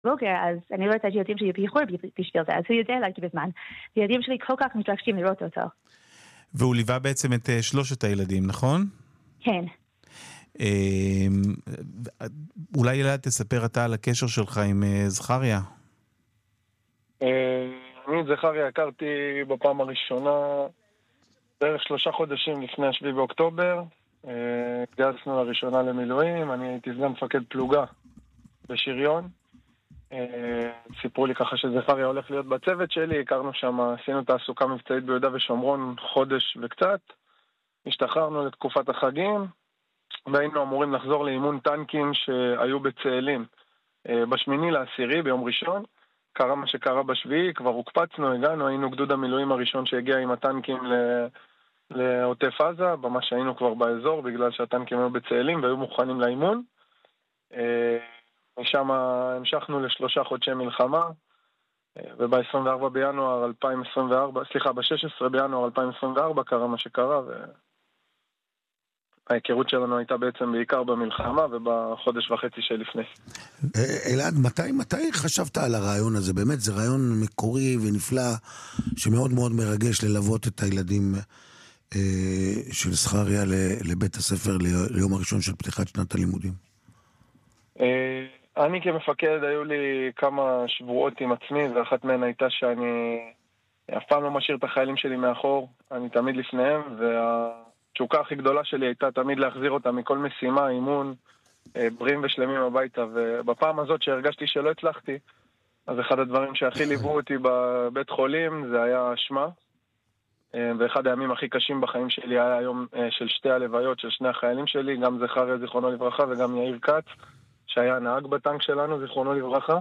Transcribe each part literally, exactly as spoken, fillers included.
בוקר, אז אני לא יודעת את הילדים שלי באיחור בשביל זה, אז הוא יודע להגיד בזמן. הילדים שלי כל כך מתרגשים לראות אותו. והוא ליווה בעצם את שלושת הילדים, נכון? כן. אולי אלעד תספר אתה על הקשר שלך עם זכריה. אני את זכריה הכרתי בפעם הראשונה בערך שלושה חודשים לפני השביעי באוקטובר. התגייסנו לראשונה למילואים, אני הייתי סגן מפקד פלוגה בשריון. סיפרו לי ככה שזכריה הולך להיות בצוות שלי, הכרנו שם, עשינו תעסוקה מבצעית ביהודה ושומרון חודש וקצת, השתחררנו לתקופת החגים, והיינו אמורים לחזור לאימון טנקים שהיו בצאלים בשמיני לעשירי ביום ראשון. קרה מה שקרה בשביעי, כבר הוקפצנו, הגענו, היינו גדוד המילואים הראשון שהגיע עם הטנקים לעוטף עזה, במה שהיינו כבר באזור, בגלל שהטנקים היו בצאלים והיו מוכנים לאימון. משם המשכנו לשלושה חודשי מלחמה, וב-עשרים וארבעה בינואר אלפיים עשרים וארבע, סליחה, ב-שישה עשר בינואר אלפיים עשרים וארבע קרה מה שקרה, וההיכרות שלנו הייתה בעצם בעיקר במלחמה ובחודש וחצי שלפני. אלעד, מתי, מתי חשבת על הרעיון הזה? באמת זה רעיון מקורי ונפלא, שמאוד מאוד מרגש ללוות את הילדים אה, של זכריה לבית הספר ליום הראשון של פתיחת שנת הלימודים. אה... אני כמפקד, היו לי כמה שבועות עם עצמי, ואחת מהן הייתה שאני אף פעם לא משאיר את החיילים שלי מאחור, אני תמיד לפניהם, והתשוקה הכי גדולה שלי הייתה תמיד להחזיר אותם מכל משימה, אימון, בריאים ושלמים הביתה, ובפעם הזאת שהרגשתי שלא הצלחתי, אז אחד הדברים שהכי ליוו אותי בבית חולים זה היה אשמה, ואחד הימים הכי קשים בחיים שלי היה היום של שתי הלוויות של שני החיילים שלי, גם זכריה זיכרונו לברכה וגם יאיר כץ, שהיה נהג בטנק שלנו, זיכרונו לברכה.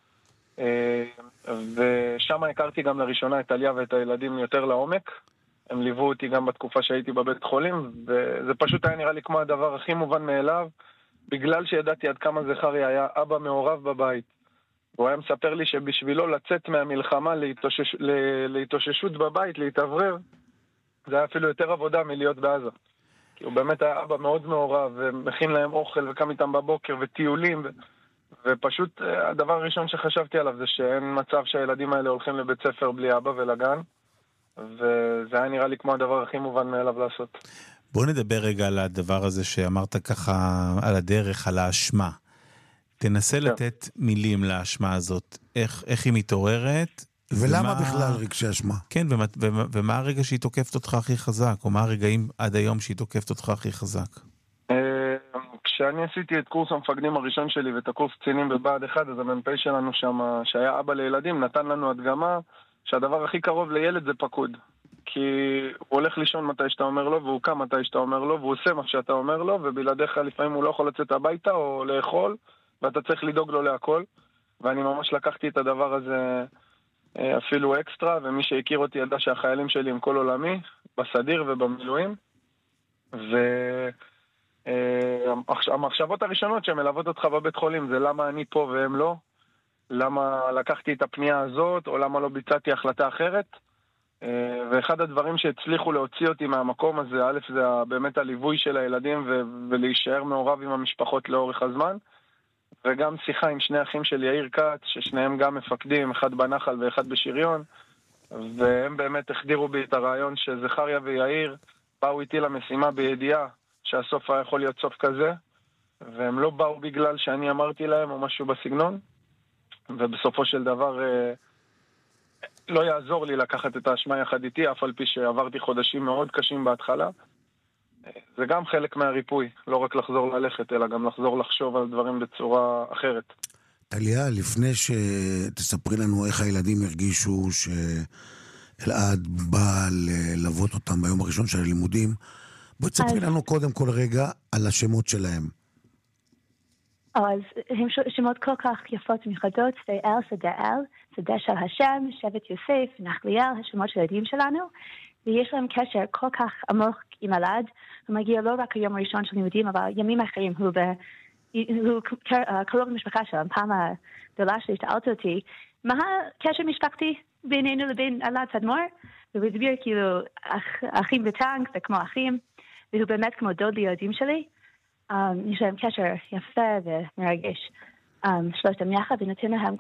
ושם הכרתי גם לראשונה את עליה ואת הילדים יותר לעומק. הם ליוו אותי גם בתקופה שהייתי בבית חולים, וזה פשוט היה נראה לי כמו הדבר הכי מובן מאליו, בגלל שידעתי עד כמה זכריה היה אבא מעורב בבית. הוא היה מספר לי שבשבילו לצאת מהמלחמה להתאושש... להתאוששות בבית, להתאוורר, זה היה אפילו יותר עבודה מלהיות בעזה. כי הוא באמת היה אבא מאוד מעורב, ומכין להם אוכל וקם איתם בבוקר וטיולים, ו... ופשוט הדבר הראשון שחשבתי עליו זה שאין מצב שהילדים האלה הולכים לבית ספר בלי אבא ולגן, וזה היה נראה לי כמו הדבר הכי מובן מאליו לעשות. בוא נדבר רגע על הדבר הזה שאמרת ככה על הדרך, על האשמה. תנסה כן. לתת מילים לאשמה הזאת, איך, איך היא מתעוררת, ולמה ומה... בכלל רגשי אשמה? כן, ומה, ומה, ומה הרגע שהיא תוקפת אותך הכי חזק, או מה הרגעים עד היום שהיא תוקפת אותך הכי חזק? כשאני עשיתי את קורס המפקדים הראשון שלי ואת הקורס קצינים בבה"ד אחד, אז המ"פ שלנו שם, שהיה אבא לילדים, נתן לנו הדגמה שהדבר הכי קרוב לילד זה פקוד. כי הוא הולך לישון מתי שאתה אומר לו, והוא קם מתי שאתה אומר לו, והוא עושה מה שאתה אומר לו, ובלעדיך לפעמים הוא לא יכול לצאת הביתה או לאכול, ואתה צריך לדאוג לו להכל. ואני ממש לקחתי את הדבר הזה אפילו אקסטרה, ומי שהכיר אותי ידע שהחיילים שלי הם כל עולמי, בסדיר ובמילואים. והמחשבות הראשונות שמלוות אותך בבית חולים זה למה אני פה והם לא, למה לקחתי את הפנייה הזאת, או למה לא ביצעתי החלטה אחרת. ואחד הדברים שהצליחו להוציא אותי מהמקום הזה, א', זה באמת הליווי של הילדים ו- ולהישאר מעורב עם המשפחות לאורך הזמן, וגם שיחה עם שני אחים של יאיר כץ, ששניהם גם מפקדים, אחד בנחל ואחד בשריון, והם באמת החדירו בי את הרעיון שזכריה ויאיר באו איתי למשימה בידיעה שהסוף היה יכול להיות סוף כזה, והם לא באו בגלל שאני אמרתי להם או משהו בסגנון, ובסופו של דבר לא יעזור לי לקחת את האשמה יחד איתי, אף על פי שעברתי חודשים מאוד קשים בהתחלה. זה גם חלק מהריפוי, לא רק לחזור ללכת, אלא גם לחזור לחשוב על דברים בצורה אחרת. טליה, לפני שתספרי לנו איך הילדים הרגישו שאלעד בא ללוות אותם ביום הראשון של הלימודים, בואי תספרי לנו קודם כל רגע על השמות שלהם. אז הם שמות כל כך יפות מיוחדות, שדה-אל, שדה-אל, שדה של השם, שבט יוסף, נחליאל, השמות של הילדים שלנו, ויש להם קשר כל כך עמוק עם אלעד, הוא מגיע לא רק היום הראשון של לימודים, אבל ימים אחרים, הוא, ב, הוא קרוב למשפחה שלהם, פעם הגדולה שלי שאלת אותי, מה הקשר משפחתי בינינו לבין אלעד תדמור? והוא הסביר כאילו, אח, אחים בטנק, זה כמו אחים, והוא באמת כמו דוד לילדים שלי, Um, יש להם קשר יפה ומרגש. um, שלושתם יחד ונותן להם